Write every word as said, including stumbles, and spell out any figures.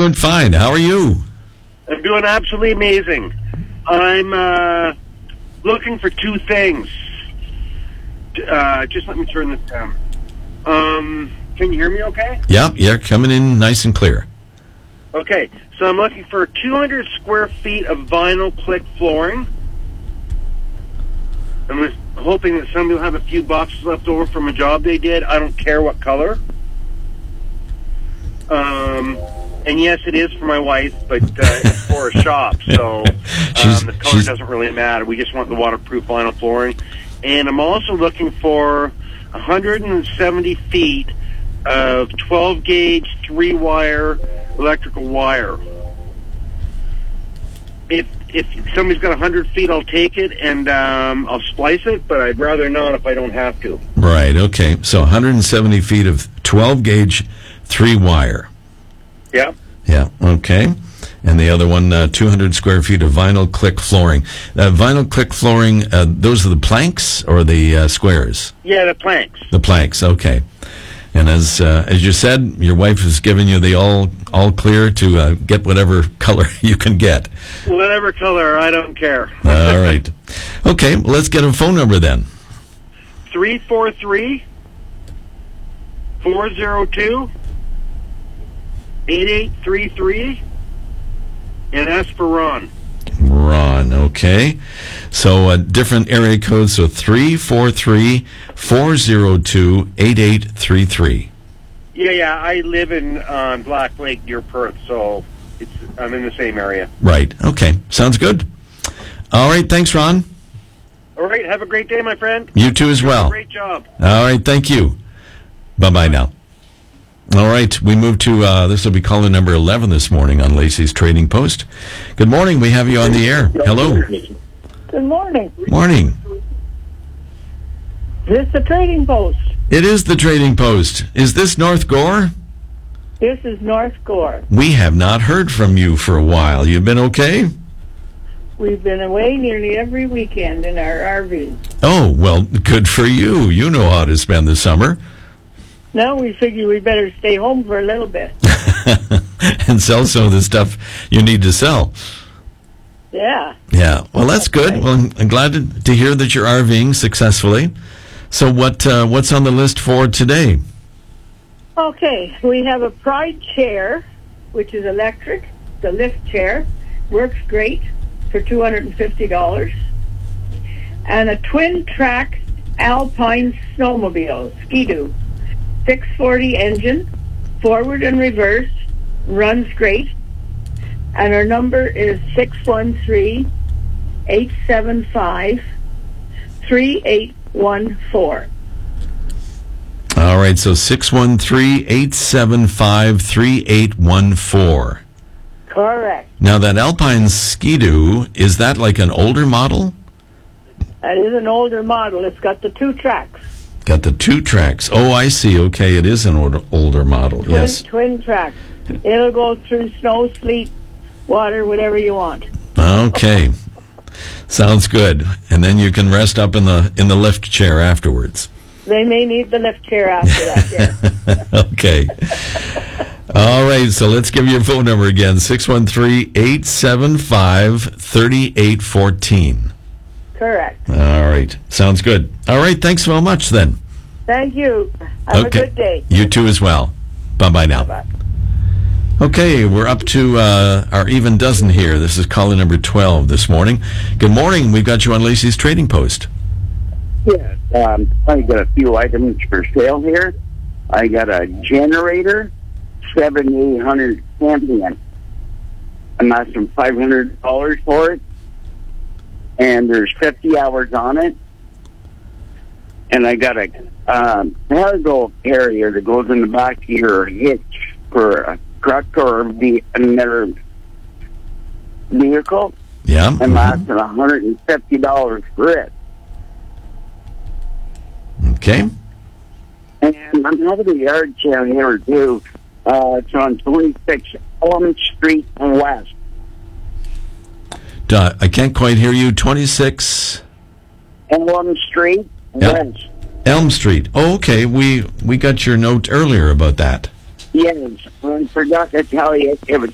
doing fine. How are you? I'm doing absolutely amazing. I'm uh, looking for two things. Uh, just let me turn this down. Um, can you hear me okay? Yeah, you're coming in nice and clear. Okay, so I'm looking for two hundred square feet of vinyl click flooring. I'm just hoping that somebody will have a few boxes left over from a job they did. I don't care what color. Um, and yes, it is for my wife, but uh, it's for a shop, so um, the color doesn't really matter. We just want the waterproof vinyl flooring. And I'm also looking for one hundred seventy feet of twelve gauge three-wire electrical wire. If if somebody's got one hundred feet, I'll take it, and um, I'll splice it, but I'd rather not if I don't have to. Right, okay. So one hundred seventy feet of twelve gauge three-wire. Yeah. Yeah, okay. And the other one, uh, two hundred square feet of vinyl click flooring. Uh, vinyl click flooring, uh, those are the planks or the uh, squares? Yeah, the planks. The planks, okay. And as uh, as you said, your wife has given you the all all clear to uh, get whatever color you can get. Whatever color, I don't care. All right. Okay, well, let's get a phone number then. three four three, four zero two, eight eight three three, and ask for Ron. Ron, okay. So uh, different area codes, so three four three, four zero two, eight eight three three. Yeah, yeah, I live in uh, Black Lake near Perth, so it's I'm in the same area. Right, okay. Sounds good. All right, thanks, Ron. All right, have a great day, my friend. You too as well. Great job. All right, thank you. Bye-bye now. All right, we move to, uh, this will be caller number eleven this morning on Lacey's Trading Post. Good morning, we have you on the air. Hello. Good morning. Morning. This is the Trading Post. It is the Trading Post. Is this North Gore? This is North Gore. We have not heard from you for a while. You've been okay? We've been away nearly every weekend in our R V. Oh, well, good for you. You know how to spend the summer. Now we figure we better stay home for a little bit. And sell some of the stuff you need to sell. Yeah. Yeah. Well, that's good. Right. Well, I'm glad to, to hear that you're RVing successfully. So what uh, what's on the list for today? Okay, we have a Pride chair, which is electric. The lift chair works great for two hundred fifty dollars. And a twin track Alpine snowmobile, Ski-Doo. six forty engine, forward and reverse, runs great. And our number is six one three, eight seven five, three eight one four. All right, so six one three, eight seven five, three eight one four. Correct. Now, that Alpine Ski-Doo, is that like an older model? That is an older model. It's got the two tracks. Got the two tracks. Oh, I see. Okay, it is an older, older model. Twin, Yes. Twin tracks. It'll go through snow, sleet, water, whatever you want. Okay. Sounds good. And then you can rest up in the in the lift chair afterwards. They may need the lift chair after that, yeah. Okay. All right, so let's give you your phone number again, six one three, eight seven five, three eight one four. Correct. All right. Sounds good. All right, thanks so much then. Thank you. Have Okay. a good day. You too as well. Bye-bye now. Bye-bye. Okay, we're up to uh, our even dozen here. This is caller number twelve this morning. Good morning. We've got you on Lacey's Trading Post. Yes, um, I got a few items for sale here. I got a generator, seventy-eight hundred Champion. I'm asking five hundred dollars for it, and there's fifty hours on it. And I got a um, cargo carrier that goes in the back of your hitch for a truck or the, another vehicle. Yeah. I'm mhm. asking one hundred fifty dollars for it. Okay. And I'm having a yard sale here, too. Uh, it's on twenty-six Elm Street West. Duh, I can't quite hear you. twenty-six Elm Street Yep. West. Elm Street. Oh, okay. We we got your note earlier about that. Yes, I forgot to tell you, it was